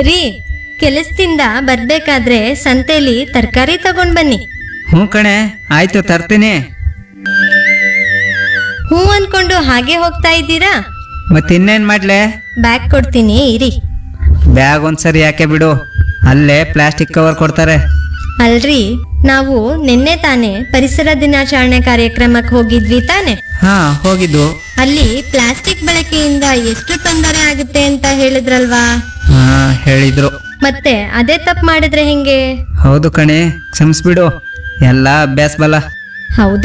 ರೀ, ಕೆಲಸದಿಂದ ಬರ್ಬೇಕಾದ್ರೆ ಸಂತೆಲಿ ತರಕಾರಿ ತಗೊಂಡ್ ಬನ್ನಿ. ಹ್ಞೂ ಕಣೆ, ಆಯ್ತು ತರ್ತೀನಿ. ಹ್ಞೂ ಅನ್ಕೊಂಡು ಹಾಗೆ ಹೋಗ್ತಾ ಇದ್ದೀರಾ? ಮತ್ತಿನ್ನೇನು ಮಾಡ್ಲೆ? ಬ್ಯಾಗ್ ಕೊಡ್ತೀನಿ ಇರಿ. ಬ್ಯಾಗ್ ಒಂದ್ಸರಿ ಯಾಕೆ ಬಿಡು, ಅಲ್ಲೇ ಪ್ಲಾಸ್ಟಿಕ್ ಕವರ್ ಕೊಡ್ತಾರೆ. ಅಲ್ರಿ, ನಾವು ನಿನ್ನೆ ತಾನೇ ಪರಿಸರ ದಿನಾಚರಣೆ ಕಾರ್ಯಕ್ರಮಕ್ಕೆ ಹೋಗಿದ್ವಿ ತಾನೆ. ಹಾ, ಹೋಗಿದ್ದು. ಅಲ್ಲಿ ಪ್ಲಾಸ್ಟಿಕ್ ಬಳಕೆಯಿಂದ ಎಷ್ಟು ತೊಂದರೆ ಆಗುತ್ತೆ ಅಂತ ಹೇಳಿದ್ರಲ್ವಾ? ಹಾ, ಹೇಳಿದ್ರು. ಮತ್ತೆ ಅದೇ ತಪ್ಪು ಮಾಡಿದ್ರೆ ಹೆಂಗೆ? ಹೌದು ಕಣೆ, ಕ್ಷಮಿಸ್ಬಿಡು, ಎಲ್ಲ ಅಭ್ಯಾಸ ಬಲ. ಹೌದಾ?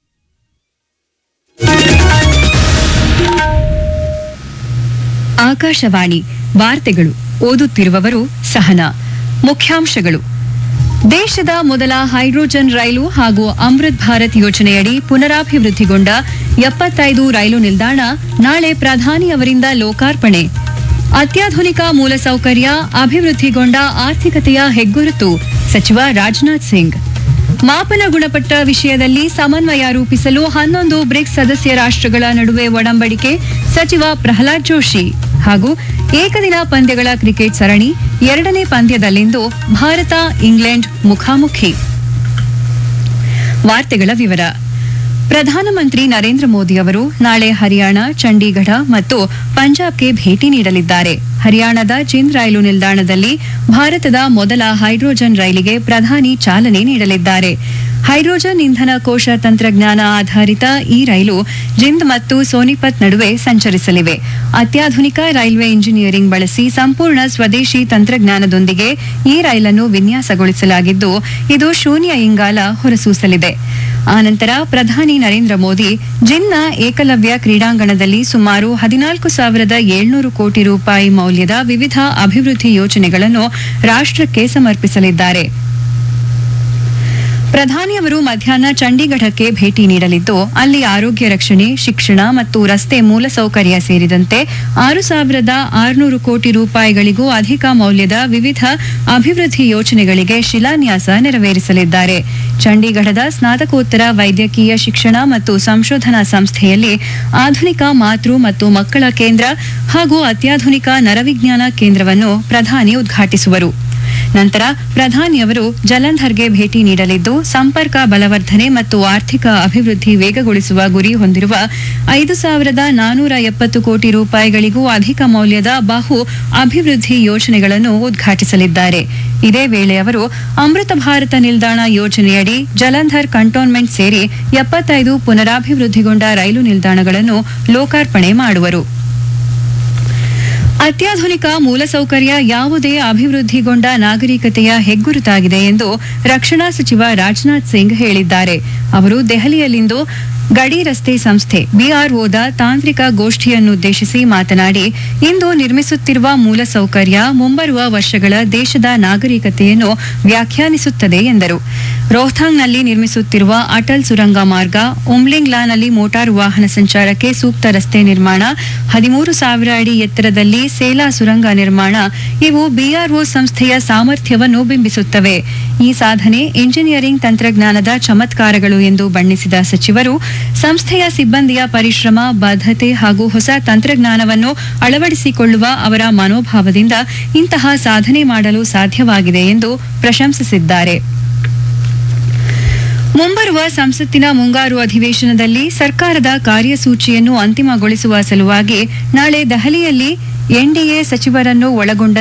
ಆಕಾಶವಾಣಿ ವಾರ್ತೆಗಳು ಓದುತ್ತಿರುವವರು ಸಹನಾ. ಮುಖ್ಯಾಂಶಗಳು: ದೇಶದ ಮೊದಲ ಹೈಡ್ರೋಜನ್ ರೈಲು ಹಾಗೂ ಅಮೃತ್ ಭಾರತ್ ಯೋಜನೆಯಡಿ ಪುನರಾಭಿವೃದ್ಧಿಗೊಂಡ 75 ರೈಲು ನಿಲ್ದಾಣ ನಾಳೆ ಪ್ರಧಾನಿ ಅವರಿಂದ ಲೋಕಾರ್ಪಣೆ. ಅತ್ಯಾಧುನಿಕ ಮೂಲಸೌಕರ್ಯ, ಅಭಿವೃದ್ಧಿಗೊಂಡ ಆರ್ಥಿಕತೆಯ ಹೆಗ್ಗುರುತು ಸಚಿವ ರಾಜನಾಥ್ ಸಿಂಗ್. ಮಾಪನ ಗುಣಪಟ್ಟ ವಿಷಯದಲ್ಲಿ ಸಮನ್ವಯ ರೂಪಿಸಲು 11 ಬ್ರಿಕ್ಸ್ ಸದಸ್ಯ ರಾಷ್ಟ್ರಗಳ ನಡುವೆ ಒಡಂಬಡಿಕೆ ಸಚಿವ ಪ್ರಹ್ಲಾದ್ ಜೋಶಿ. ಹಾಗೂ ಏಕದಿನ ಪಂದ್ಯಗಳ ಕ್ರಿಕೆಟ್ ಸರಣಿ 2ನೇ ಪಂದ್ಯದಲ್ಲಿಂದು ಭಾರತ ಇಂಗ್ಲೆಂಡ್ ಮುಖಾಮುಖಿ. ವಾರ್ತೆಗಳ ವಿವರ. ಪ್ರಧಾನಮಂತ್ರಿ ನರೇಂದ್ರ ಮೋದಿ ಅವರು ನಾಳೆ ಹರಿಯಾಣ, ಚಂಡೀಗಢ ಮತ್ತು ಪಂಜಾಬ್ಗೆ ಭೇಟಿ ನೀಡಲಿದ್ದಾರೆ. ಹರಿಯಾಣದ ಜಿಂದ್ ರೈಲು ನಿಲ್ದಾಣದಲ್ಲಿ ಭಾರತದ ಮೊದಲ ಹೈಡ್ರೋಜನ್ ರೈಲಿಗೆ ಪ್ರಧಾನಿ ಚಾಲನೆ ನೀಡಲಿದ್ದಾರೆ. ಹೈಡ್ರೋಜನ್ ಇಂಧನ ಕೋಶ ತಂತ್ರಜ್ಞಾನ ಆಧಾರಿತ ಈ ರೈಲು ಜಿಂದ್ ಮತ್ತು ಸೋನಿಪತ್ ನಡುವೆ ಸಂಚರಿಸಲಿವೆ. ಅತ್ಯಾಧುನಿಕ ರೈಲ್ವೆ ಇಂಜಿನಿಯರಿಂಗ್ ಬಳಸಿ ಸಂಪೂರ್ಣ ಸ್ವದೇಶಿ ತಂತ್ರಜ್ಞಾನದೊಂದಿಗೆ ಈ ರೈಲನ್ನು ವಿನ್ಯಾಸಗೊಳಿಸಲಾಗಿದ್ದು, ಇದು ಶೂನ್ಯ ಇಂಗಾಲ ಹೊರಸೂಸಲಿದೆ. ಆನಂತರ ಪ್ರಧಾನಿ ನರೇಂದ್ರ ಮೋದಿ ಜಿನ್ನ ಏಕಲವ್ಯ ಕ್ರೀಡಾಂಗಣದಲ್ಲಿ ಸುಮಾರು 14,700 ಕೋಟಿ ರೂಪಾಯಿ ಮೌಲ್ಯದ ವಿವಿಧ ಅಭಿವೃದ್ಧಿ ಯೋಜನೆಗಳನ್ನು ರಾಷ್ಟ್ರಕ್ಕೆ ಸಮರ್ಪಿಸಲಿದ್ದಾರೆ. ಪ್ರಧಾನಿಯವರು ಮಧ್ಯಾಹ್ನ ಚಂಡೀಗಢಕ್ಕೆ ಭೇಟಿ ನೀಡಲಿದ್ದು, ಅಲ್ಲಿ ಆರೋಗ್ಯ ರಕ್ಷಣೆ, ಶಿಕ್ಷಣ ಮತ್ತು ರಸ್ತೆ ಮೂಲಸೌಕರ್ಯ ಸೇರಿದಂತೆ 6,600 ಕೋಟಿ ರೂಪಾಯಿಗಳಿಗೂ ಅಧಿಕ ಮೌಲ್ಯದ ವಿವಿಧ ಅಭಿವೃದ್ಧಿ ಯೋಜನೆಗಳಿಗೆ ಶಿಲಾನ್ಯಾಸ ನೆರವೇರಿಸಲಿದ್ದಾರೆ. ಚಂಡೀಗಢದ ಸ್ನಾತಕೋತ್ತರ ವೈದ್ಯಕೀಯ ಶಿಕ್ಷಣ ಮತ್ತು ಸಂಶೋಧನಾ ಸಂಸ್ಥೆಯಲ್ಲಿ ಆಧುನಿಕ ಮಾತೃ ಮತ್ತು ಮಕ್ಕಳ ಕೇಂದ್ರ ಹಾಗೂ ಅತ್ಯಾಧುನಿಕ ನರವಿಜ್ಞಾನ ಕೇಂದ್ರವನ್ನು ಪ್ರಧಾನಿ ಉದ್ಘಾಟಿಸುವರು. ನಂತರ ಪ್ರಧಾನಿಯವರು ಜಲಂಧರ್ಗೆ ಭೇಟಿ ನೀಡಲಿದ್ದು, ಸಂಪರ್ಕ ಬಲವರ್ಧನೆ ಮತ್ತು ಆರ್ಥಿಕ ಅಭಿವೃದ್ಧಿ ವೇಗಗೊಳಿಸುವ ಗುರಿ ಹೊಂದಿರುವ 5,470 ಕೋಟಿ ರೂಪಾಯಿಗಳಿಗೂ ಅಧಿಕ ಮೌಲ್ಯದ ಬಹು ಅಭಿವೃದ್ಧಿ ಯೋಜನೆಗಳನ್ನು ಉದ್ಘಾಟಿಸಲಿದ್ದಾರೆ. ಇದೇ ವೇಳೆ ಅವರು ಅಮೃತ ಭಾರತ ನಿಲ್ದಾಣ ಯೋಜನೆಯಡಿ ಜಲಂಧರ್ ಕಂಟೋನ್ಮೆಂಟ್ ಸೇರಿ 75 ಪುನರಾಭಿವೃದ್ಧಿಗೊಂಡ ರೈಲು ನಿಲ್ದಾಣಗಳನ್ನು ಲೋಕಾರ್ಪಣೆ ಮಾಡುವರು. ಅತ್ಯಾಧುನಿಕ ಮೂಲಸೌಕರ್ಯ ಯಾವುದೇ ಅಭಿವೃದ್ಧಿಗೊಂಡ ನಾಗರಿಕತೆಯ ಹೆಗ್ಗುರುತಾಗಿದೆ ಎಂದು ರಕ್ಷಣಾ ಸಚಿವ ರಾಜನಾಥ್ ಸಿಂಗ್ ಹೇಳಿದ್ದಾರೆ. ಅವರು ದೆಹಲಿಯಲ್ಲಿಂದು ಗಡಿ ರಸ್ತೆ ಸಂಸ್ಥೆ ಬಿಆರ್ಒದ ತಾಂತ್ರಿಕ ಗೋಷ್ಠಿಯನ್ನುದ್ದೇಶಿಸಿ ಮಾತನಾಡಿ, ಇಂದು ನಿರ್ಮಿಸುತ್ತಿರುವ ಮೂಲಸೌಕರ್ಯ ಮುಂಬರುವ ವರ್ಷಗಳ ದೇಶದ ನಾಗರಿಕತೆಯನ್ನು ವ್ಯಾಖ್ಯಾನಿಸುತ್ತದೆ ಎಂದರು. ರೋಹ್ತಾಂಗ್ನಲ್ಲಿ ನಿರ್ಮಿಸುತ್ತಿರುವ ಅಟಲ್ ಸುರಂಗ ಮಾರ್ಗ, ಉಮ್ಲಿಂಗ್ಲಾನಲ್ಲಿ ಮೋಟಾರು ವಾಹನ ಸಂಚಾರಕ್ಕೆ ಸೂಕ್ತ ರಸ್ತೆ ನಿರ್ಮಾಣ, 13,000 ಅಡಿ ಎತ್ತರದಲ್ಲಿ ಸೇಲಾ ಸುರಂಗ ನಿರ್ಮಾಣ ಇವು ಬಿಆರ್ಒ ಸಂಸ್ಥೆಯ ಸಾಮರ್ಥ್ಯವನ್ನು ಬಿಂಬಿಸುತ್ತವೆ. ಈ ಸಾಧನೆ ಇಂಜಿನಿಯರಿಂಗ್ ತಂತ್ರಜ್ಞಾನದ ಚಮತ್ಕಾರಗಳು ಎಂದು ಬಣ್ಣಿಸಿದ ಸಚಿವರು, ಸಂಸ್ಥೆಯ ಸಿಬ್ಬಂದಿಯ ಪರಿಶ್ರಮ, ಬದ್ಧತೆ ಹಾಗೂ ಹೊಸ ತಂತ್ರಜ್ಞಾನವನ್ನು ಅಳವಡಿಸಿಕೊಳ್ಳುವ ಅವರ ಮನೋಭಾವದಿಂದ ಇಂತಹ ಸಾಧನೆ ಮಾಡಲು ಸಾಧ್ಯವಾಗಿದೆ ಎಂದು ಪ್ರಶಂಸಿಸಿದ್ದಾರೆ. ಮುಂಬರುವ ಸಂಸತ್ತಿನ ಮುಂಗಾರು ಅಧಿವೇಶನದಲ್ಲಿ ಸರ್ಕಾರದ ಕಾರ್ಯಸೂಚಿಯನ್ನು ಅಂತಿಮಗೊಳಿಸುವ ಸಲುವಾಗಿ ನಾಳೆ ದೆಹಲಿಯಲ್ಲಿ ಎನ್ಡಿಎ ಸಚಿವರನ್ನು ಒಳಗೊಂಡ